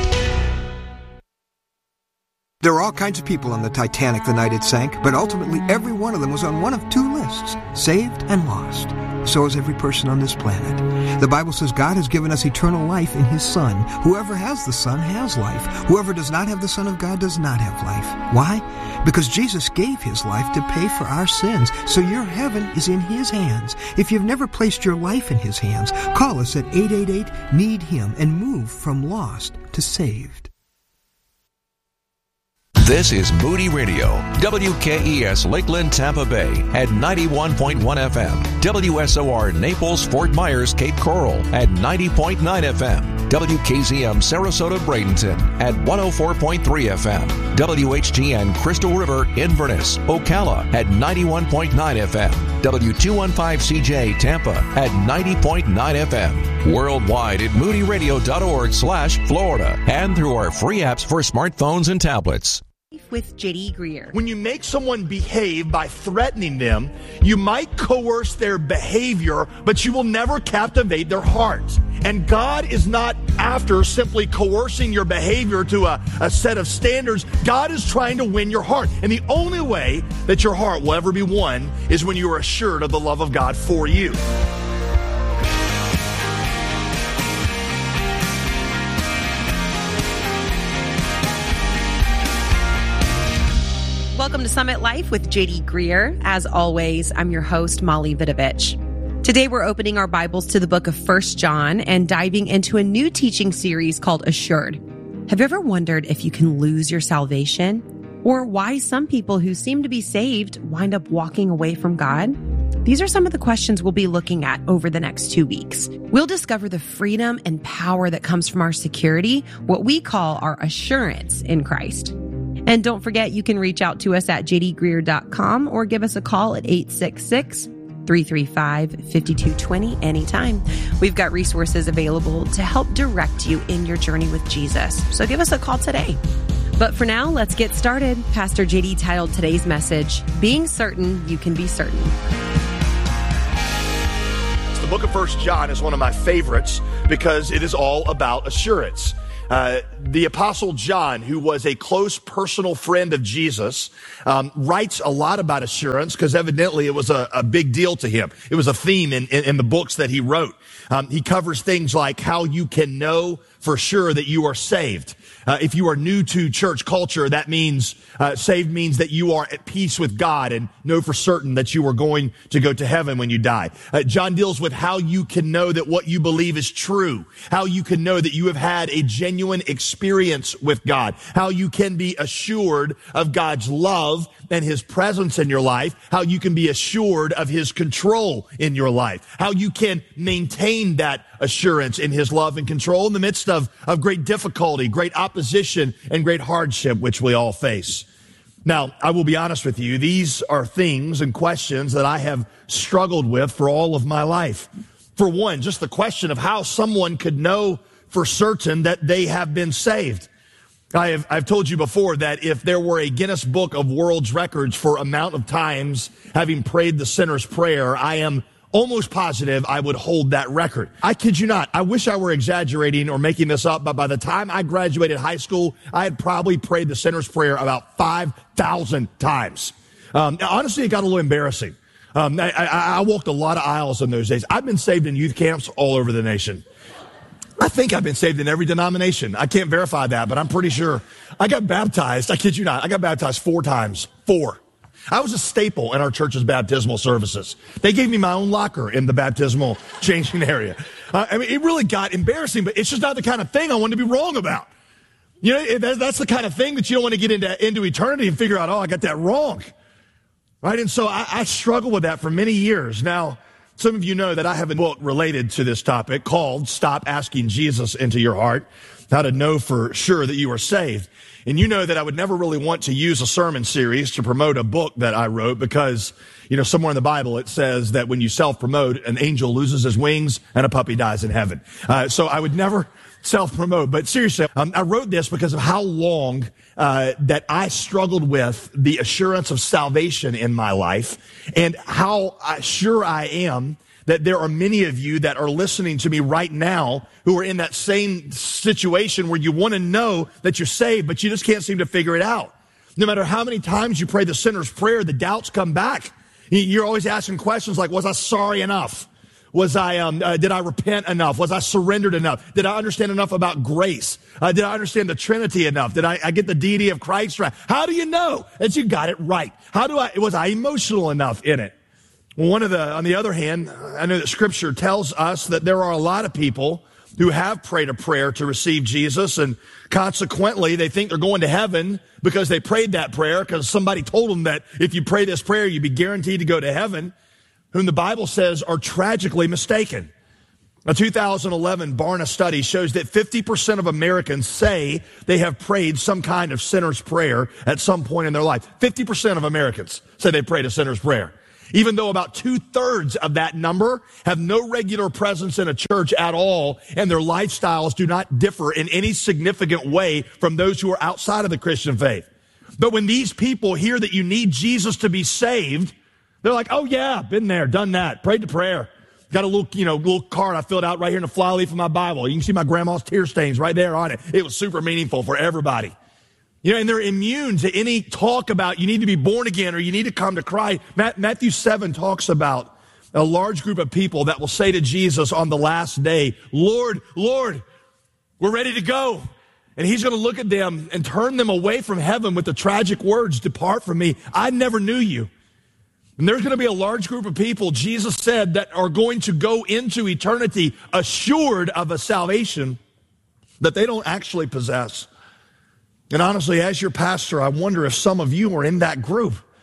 There are all kinds of people on the Titanic the night it sank, but ultimately every one of them was on one of two lists, saved and lost. So is every person on this planet. The Bible says God has given us eternal life in His Son. Whoever has the Son has life. Whoever does not have the Son of God does not have life. Why? Because Jesus gave His life to pay for our sins, so your heaven is in His hands. If you've never placed your life in His hands, call us at eight eight eight, need him and move from lost to saved. This is Moody Radio, W K E S Lakeland, Tampa Bay at ninety-one point one F M, W S O R Naples, Fort Myers, Cape Coral at ninety point nine F M, W K Z M Sarasota, Bradenton at one oh four point three F M, W H G N Crystal River, Inverness, Ocala at ninety-one point nine F M, W two fifteen C J Tampa at ninety point nine F M, worldwide at moodyradio.org slash Florida, and through our free apps for smartphones and tablets. With J D Greer. When you make someone behave by threatening them, you might coerce their behavior, but you will never captivate their hearts. And God is not after simply coercing your behavior to a, a set of standards. God is trying to win your heart. And the only way that your heart will ever be won is when you are assured of the love of God for you. Welcome to Summit Life with J D Greer. As always, I'm your host, Molly Vidovich. Today, we're opening our Bibles to the book of First John and diving into a new teaching series called Assured. Have you ever wondered if you can lose your salvation? Or why some people who seem to be saved wind up walking away from God? These are some of the questions we'll be looking at over the next two weeks. We'll discover the freedom and power that comes from our security, what we call our assurance in Christ. And don't forget, you can reach out to us at j d greer dot com or give us a call at eight six six, three three five, five two two zero anytime. We've got resources available to help direct you in your journey with Jesus. So give us a call today. But for now, let's get started. Pastor J D titled today's message, Being Certain You Can Be Certain. The book of First John is one of my favorites because it is all about assurance. Uh, the Apostle John, who was a close personal friend of Jesus, um, writes a lot about assurance because evidently it was a, a big deal to him. It was a theme in, in, in the books that he wrote. Um, he covers things like how you can know for sure that you are saved. Uh, if you are new to church culture, that means uh, saved means that you are at peace with God and know for certain that you are going to go to heaven when you die. Uh, John deals with how you can know that what you believe is true, how you can know that you have had a genuine experience with God, how you can be assured of God's love and his presence in your life, how you can be assured of his control in your life, how you can maintain that assurance in his love and control in the midst of, of great difficulty, great opposition, and great hardship, which we all face. Now, I will be honest with you, these are things and questions that I have struggled with for all of my life. For one, just the question of how someone could know for certain that they have been saved. I have, I've told you before that if there were a Guinness Book of World Records for amount of times having prayed the sinner's prayer, I am almost positive I would hold that record. I kid you not. I wish I were exaggerating or making this up, but by the time I graduated high school, I had probably prayed the sinner's prayer about five thousand times. Um, honestly, it got a little embarrassing. Um, I, I, I walked a lot of aisles in those days. I've been saved in youth camps all over the nation. I think I've been saved in every denomination. I can't verify that, but I'm pretty sure. I got baptized. I kid you not. I got baptized four times. Four. I was a staple in our church's baptismal services. They gave me my own locker in the baptismal changing area. Uh, I mean, it really got embarrassing, but it's just not the kind of thing I wanted to be wrong about. You know, that, that's the kind of thing that you don't want to get into, into eternity and figure out, oh, I got that wrong. Right? And so I, I struggled with that for many years. Now, some of you know that I have a book related to this topic called Stop Asking Jesus Into Your Heart, How to Know for Sure That You Are Saved. And you know that I would never really want to use a sermon series to promote a book that I wrote because, you know, somewhere in the Bible it says that when you self-promote, an angel loses his wings and a puppy dies in heaven. Uh, so I would never self-promote. But seriously, um, I wrote this because of how long uh, that I struggled with the assurance of salvation in my life and how uh, sure I am that there are many of you that are listening to me right now who are in that same situation where you want to know that you're saved, but you just can't seem to figure it out. No matter how many times you pray the sinner's prayer, the doubts come back. You're always asking questions like, was I sorry enough? Was I, um, uh, did I repent enough? Was I surrendered enough? Did I understand enough about grace? Uh, did I understand the Trinity enough? Did I, I get the deity of Christ right? How do you know that you got it right? How do I, was I emotional enough in it? Well, one of the, on the other hand, I know that Scripture tells us that there are a lot of people who have prayed a prayer to receive Jesus, and consequently, they think they're going to heaven because they prayed that prayer because somebody told them that if you pray this prayer, you'd be guaranteed to go to heaven, whom the Bible says are tragically mistaken. A two thousand eleven Barna study shows that fifty percent of Americans say they have prayed some kind of sinner's prayer at some point in their life. fifty percent of Americans say they prayed a sinner's prayer. Even though about two-thirds of that number have no regular presence in a church at all, and their lifestyles do not differ in any significant way from those who are outside of the Christian faith. But when these people hear that you need Jesus to be saved, they're like, oh yeah, been there, done that, prayed the prayer. Got a little, you know, little card I filled out right here in the flyleaf of my Bible. You can see my grandma's tear stains right there on it. It was super meaningful for everybody. You know, and they're immune to any talk about you need to be born again or you need to come to Christ. Matthew seven talks about a large group of people that will say to Jesus on the last day, Lord, Lord, we're ready to go. And he's going to look at them and turn them away from heaven with the tragic words, depart from me, I never knew you. And there's going to be a large group of people, Jesus said, that are going to go into eternity assured of a salvation that they don't actually possess. And honestly, as your pastor, I wonder if some of you are in that group.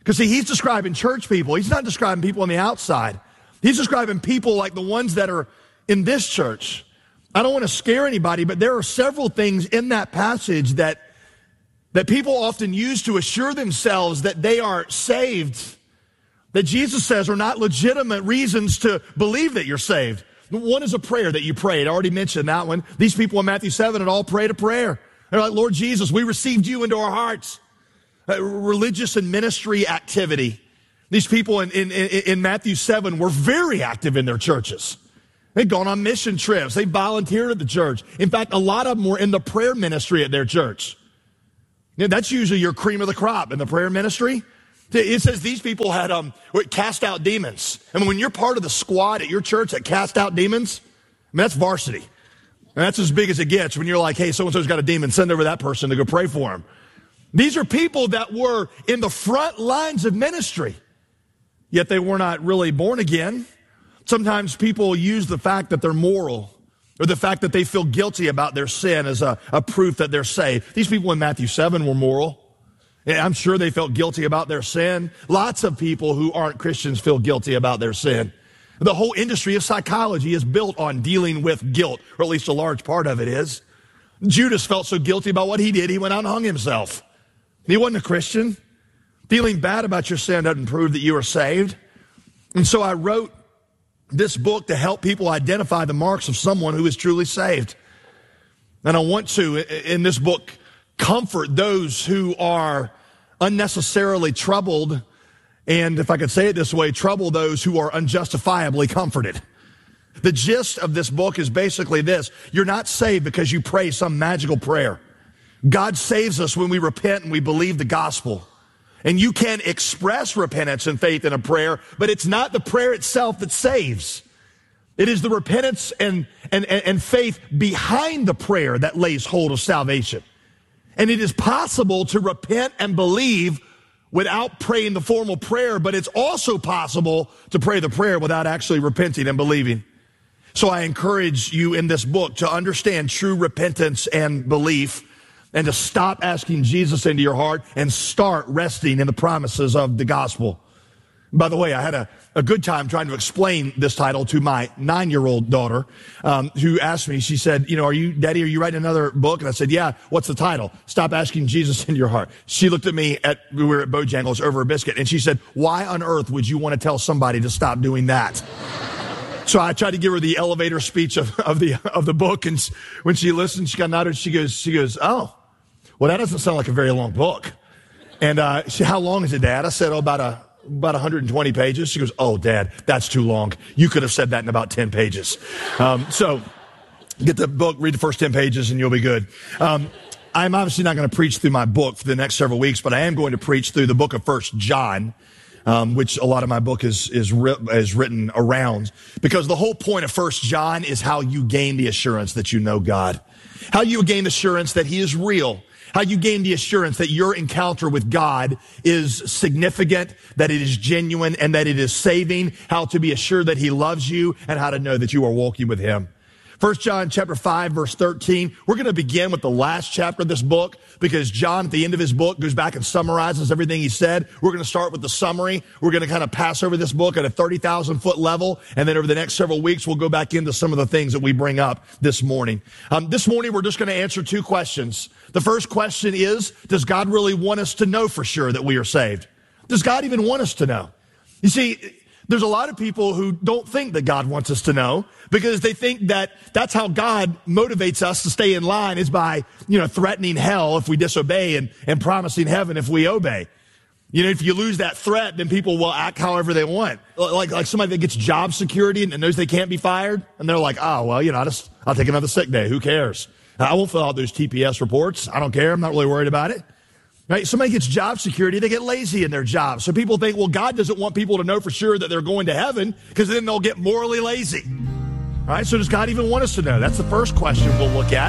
Because see, he's describing church people. He's not describing people on the outside. He's describing people like the ones that are in this church. I don't want to scare anybody, but there are several things in that passage that, that people often use to assure themselves that they are saved, that Jesus says are not legitimate reasons to believe that you're saved. One is a prayer that you prayed. I already mentioned that one. These people in Matthew seven had all prayed a prayer. They're like, Lord Jesus, we received you into our hearts. Uh, religious and ministry activity. These people in, in, in Matthew seven were very active in their churches. They'd gone on mission trips. They volunteered at the church. In fact, a lot of them were in the prayer ministry at their church. You know, that's usually your cream of the crop in the prayer ministry. It says these people had um cast out demons. And when you're part of the squad at your church that cast out demons, I mean, that's varsity. And that's as big as it gets when you're like, hey, so-and-so's got a demon, send over that person to go pray for him. These are people that were in the front lines of ministry, yet they were not really born again. Sometimes people use the fact that they're moral or the fact that they feel guilty about their sin as a, a proof that they're saved. These people in Matthew seven were moral. I'm sure they felt guilty about their sin. Lots of people who aren't Christians feel guilty about their sin. The whole industry of psychology is built on dealing with guilt, or at least a large part of it is. Judas felt so guilty about what he did, he went out and hung himself. He wasn't a Christian. Feeling bad about your sin doesn't prove that you are saved. And so I wrote this book to help people identify the marks of someone who is truly saved. And I want to, in this book, comfort those who are unnecessarily troubled, and if I could say it this way, trouble those who are unjustifiably comforted. The gist of this book is basically this: you're not saved because you pray some magical prayer. God saves us when we repent and we believe the gospel. And you can express repentance and faith in a prayer, but it's not the prayer itself that saves. It is the repentance and, and, and faith behind the prayer that lays hold of salvation. And it is possible to repent and believe without praying the formal prayer, but it's also possible to pray the prayer without actually repenting and believing. So I encourage you in this book to understand true repentance and belief, and to stop asking Jesus into your heart and start resting in the promises of the gospel. By the way, I had a, a good time trying to explain this title to my nine-year-old daughter, um, who asked me, she said, you know, are you, Daddy, are you writing another book? And I said, yeah. What's the title? Stop Asking Jesus into Your Heart. She looked at me at, we were at Bojangles over a biscuit, and she said, why on earth would you want to tell somebody to stop doing that? So I tried to give her the elevator speech of, of the, of the book. And when she listened, she got nodded. She goes, she goes, oh, well, that doesn't sound like a very long book. And, uh, she, how long is it, Dad? I said, oh, about a, about one hundred twenty pages. She goes, oh, Dad, that's too long. You could have said that in about ten pages. Um, so get the book, read the first ten pages, and you'll be good. Um, I'm obviously not going to preach through my book for the next several weeks, but I am going to preach through the book of First John, um, which a lot of my book is, is, ri- is written around, because the whole point of First John is how you gain the assurance that you know God, how you gain assurance that he is real, how you gain the assurance that your encounter with God is significant, that it is genuine, and that it is saving, how to be assured that he loves you, and how to know that you are walking with him. First John chapter five, verse thirteen. We're going to begin with the last chapter of this book, because John, at the end of his book, goes back and summarizes everything he said. We're going to start with the summary. We're going to kind of pass over this book at a thirty thousand foot level. And then over the next several weeks, we'll go back into some of the things that we bring up this morning. Um, this morning, we're just going to answer two questions. The first question is, does God really want us to know for sure that we are saved? Does God even want us to know? You see, there's a lot of people who don't think that God wants us to know, because they think that that's how God motivates us to stay in line, is by, you know, threatening hell if we disobey, and, and promising heaven if we obey. You know, if you lose that threat, then people will act however they want. Like, like somebody that gets job security and knows they can't be fired, and they're like, oh, well, you know, I'll just, I'll take another sick day. Who cares? I won't fill out those T P S reports. I don't care. I'm not really worried about it. Right? Somebody gets job security, they get lazy in their job. So people think, well, God doesn't want people to know for sure that they're going to heaven, because then they'll get morally lazy. All right, so does God even want us to know? That's the first question we'll look at.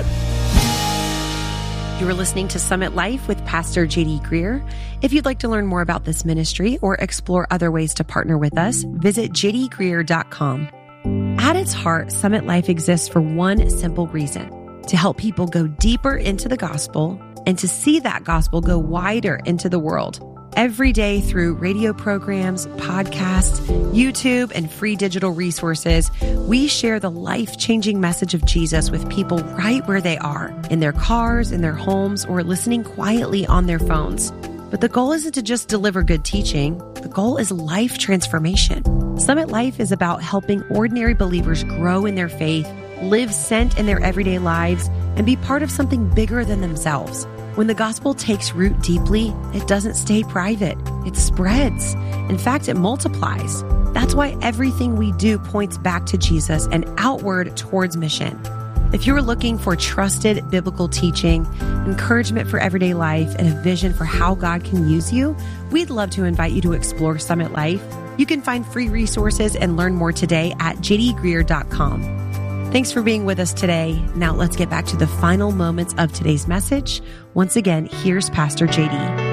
You are listening to Summit Life with Pastor J D Greer. If you'd like to learn more about this ministry or explore other ways to partner with us, visit j d greer dot com. At its heart, Summit Life exists for one simple reason: to help people go deeper into the gospel and to see that gospel go wider into the world. Every day through radio programs, podcasts, YouTube, and free digital resources, we share the life-changing message of Jesus with people right where they are, in their cars, in their homes, or listening quietly on their phones. But the goal isn't to just deliver good teaching. The goal is life transformation. Summit Life is about helping ordinary believers grow in their faith, live sent in their everyday lives, and be part of something bigger than themselves. When the gospel takes root deeply, it doesn't stay private. It spreads. In fact, it multiplies. That's why everything we do points back to Jesus and outward towards mission. If you're looking for trusted biblical teaching, encouragement for everyday life, and a vision for how God can use you, we'd love to invite you to explore Summit Life. You can find free resources and learn more today at j d greer dot com. Thanks for being with us today. Now let's get back to the final moments of today's message. Once again, here's Pastor J D.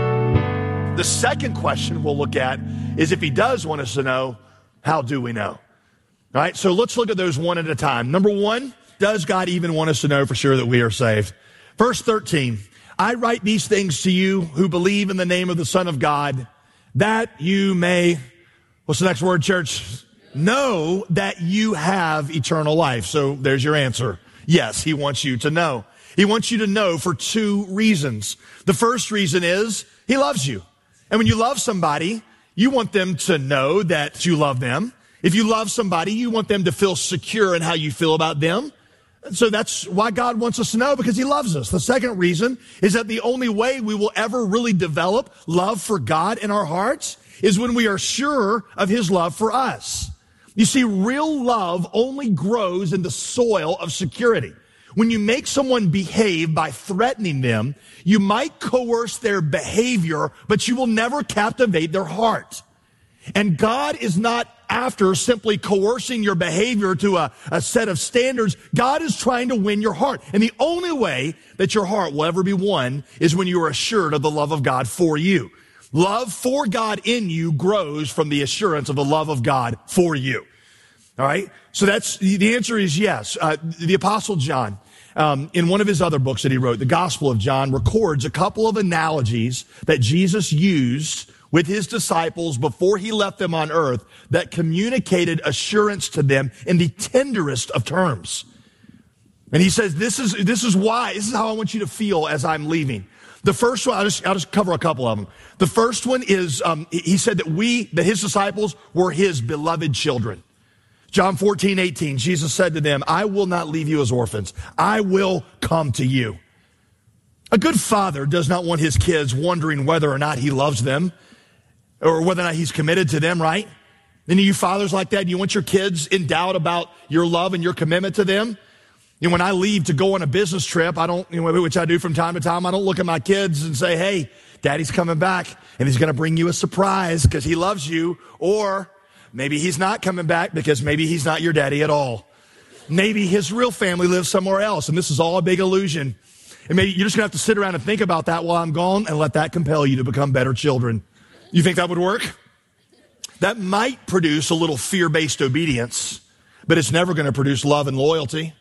The second question we'll look at is, if he does want us to know, how do we know? All right, so let's look at those one at a time. Number one, does God even want us to know for sure that we are saved? Verse thirteen, I write these things to you who believe in the name of the Son of God, that you may, what's the next word, church? Know that you have eternal life. So there's your answer. Yes, he wants you to know. He wants you to know for two reasons. The first reason is he loves you. And when you love somebody, you want them to know that you love them. If you love somebody, you want them to feel secure in how you feel about them. So that's why God wants us to know, because he loves us. The second reason is that the only way we will ever really develop love for God in our hearts is when we are sure of his love for us. You see, real love only grows in the soil of security. When you make someone behave by threatening them, you might coerce their behavior, but you will never captivate their heart. And God is not after simply coercing your behavior to a, a set of standards. God is trying to win your heart. And the only way that your heart will ever be won is when you are assured of the love of God for you. Love for God in you grows from the assurance of the love of God for you. All right? So that's, the answer is yes. Uh, the Apostle John, um, in one of his other books that he wrote, the Gospel of John, records a couple of analogies that Jesus used with his disciples before he left them on earth that communicated assurance to them in the tenderest of terms. And he says, this is, this is why, this is how I want you to feel as I'm leaving. The first one, I'll just, I'll just cover a couple of them. The first one is, um, he said that we, that his disciples were his beloved children. John fourteen, eighteen, Jesus said to them, I will not leave you as orphans. I will come to you. A good father does not want his kids wondering whether or not he loves them or whether or not he's committed to them, right? Any of you fathers like that, you want your kids in doubt about your love and your commitment to them? You know, when I leave to go on a business trip, I don't, you know, which I do from time to time, I don't look at my kids and say, hey, daddy's coming back and he's going to bring you a surprise because he loves you. Or maybe he's not coming back because maybe he's not your daddy at all. Maybe his real family lives somewhere else and this is all a big illusion. And maybe you're just going to have to sit around and think about that while I'm gone and let that compel you to become better children. You think that would work? That might produce a little fear-based obedience, but it's never going to produce love and loyalty.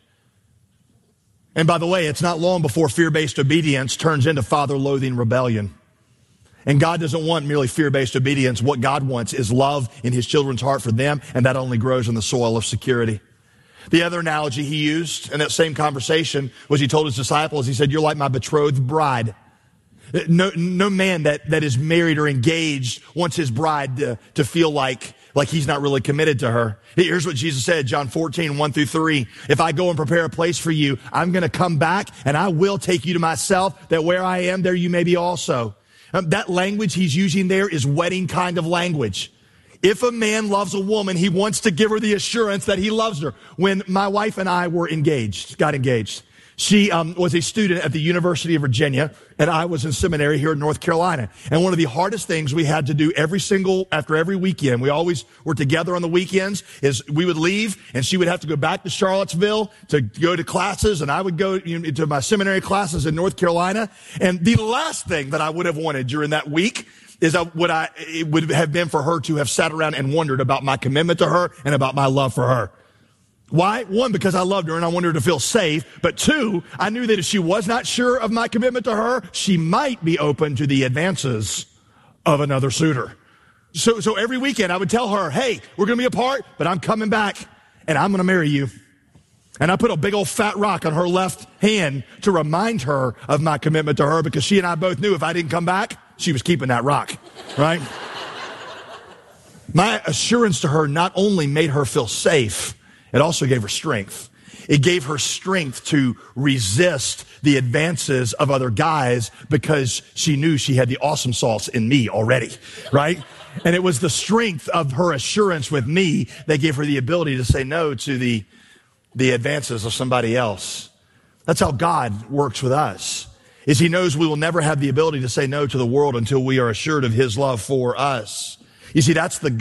And by the way, it's not long before fear-based obedience turns into father-loathing rebellion. And God doesn't want merely fear-based obedience. What God wants is love in his children's heart for them, and that only grows in the soil of security. The other analogy he used in that same conversation was he told his disciples, he said, you're like my betrothed bride. No, no man that, that is married or engaged wants his bride to, to feel like, like he's not really committed to her. Here's what Jesus said, John fourteen, one through three. If I go and prepare a place for you, I'm going to come back and I will take you to myself, that where I am, there you may be also. Um, that language he's using there is wedding kind of language. If a man loves a woman, he wants to give her the assurance that he loves her. When my wife and I were engaged, got engaged, she um, was a student at the University of Virginia, and I was in seminary here in North Carolina. And one of the hardest things we had to do every single, after every weekend, we always were together on the weekends, is we would leave, and she would have to go back to Charlottesville to go to classes, and I would go you know, to my seminary classes in North Carolina. And the last thing that I would have wanted during that week is that what I, it would have been for her to have sat around and wondered about my commitment to her and about my love for her. Why? One, because I loved her and I wanted her to feel safe. But two, I knew that if she was not sure of my commitment to her, she might be open to the advances of another suitor. So, so every weekend I would tell her, hey, we're going to be apart, but I'm coming back and I'm going to marry you. And I put a big old fat rock on her left hand to remind her of my commitment to her, because she and I both knew if I didn't come back, she was keeping that rock, right? My assurance to her not only made her feel safe, it also gave her strength. It gave her strength to resist the advances of other guys, because she knew she had the awesome sauce in me already, right? And it was the strength of her assurance with me that gave her the ability to say no to the, the advances of somebody else. That's how God works with us, is he knows we will never have the ability to say no to the world until we are assured of his love for us. You see, that's the